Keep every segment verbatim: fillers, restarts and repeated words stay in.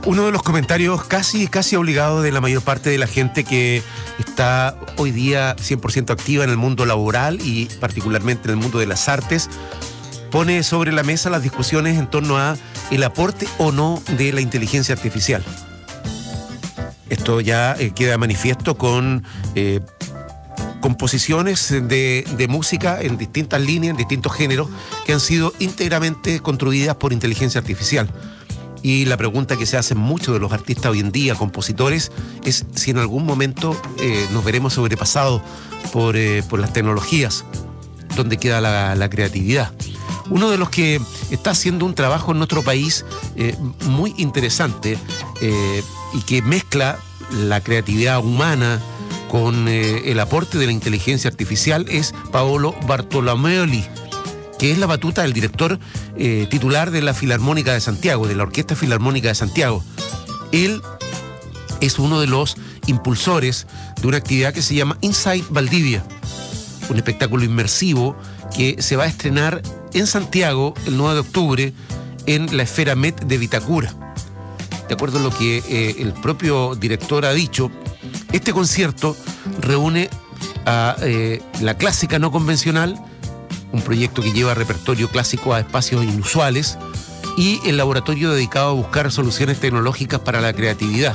Uno de los comentarios casi, casi obligados de la mayor parte de la gente que está hoy día cien por ciento activa en el mundo laboral y particularmente en el mundo de las artes, pone sobre la mesa las discusiones en torno a el aporte o no de la inteligencia artificial. Esto ya eh, queda manifiesto con eh, composiciones de, de música en distintas líneas, en distintos géneros, que han sido íntegramente construidas por inteligencia artificial. Y la pregunta que se hacen muchos de los artistas hoy en día, compositores, es si en algún momento eh, nos veremos sobrepasados por, eh, por las tecnologías, donde queda la, la creatividad. Uno de los que está haciendo un trabajo en nuestro país eh, muy interesante eh, y que mezcla la creatividad humana con eh, el aporte de la inteligencia artificial es Paolo Bartolomeoli, que es la batuta del director eh, titular de la Filarmónica de Santiago, de la Orquesta Filarmónica de Santiago. Él es uno de los impulsores de una actividad que se llama Inside Valdivia, un espectáculo inmersivo que se va a estrenar en Santiago el nueve de octubre en la Esfera Met de Vitacura. De acuerdo a lo que eh, el propio director ha dicho, este concierto reúne a eh, la clásica no convencional, un proyecto que lleva repertorio clásico a espacios inusuales, y el laboratorio dedicado a buscar soluciones tecnológicas para la creatividad.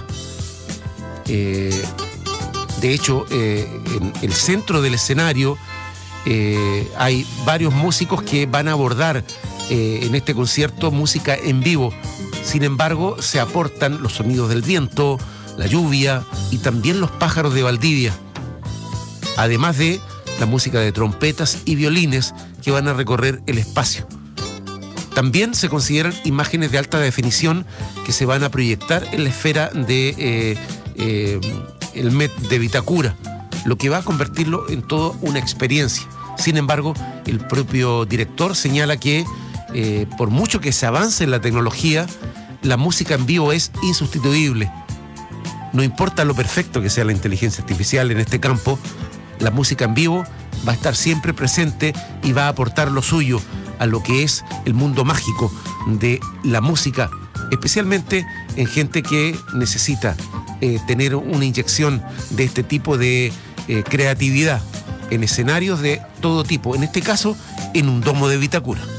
Eh, de hecho, eh, en el centro del escenario eh, hay varios músicos que van a abordar eh, en este concierto música en vivo. Sin embargo, se aportan los sonidos del viento, la lluvia y también los pájaros de Valdivia, además de la música de trompetas y violines que van a recorrer el espacio. También se consideran imágenes de alta definición que se van a proyectar en la esfera de eh, eh, el Met de Vitacura, lo que va a convertirlo en toda una experiencia. Sin embargo, el propio director señala que eh, por mucho que se avance en la tecnología, la música en vivo es insustituible. No importa lo perfecto que sea la inteligencia artificial en este campo, la música en vivo va a estar siempre presente y va a aportar lo suyo a lo que es el mundo mágico de la música, especialmente en gente que necesita eh, tener una inyección de este tipo de eh, creatividad en escenarios de todo tipo, en este caso en un domo de Vitacura.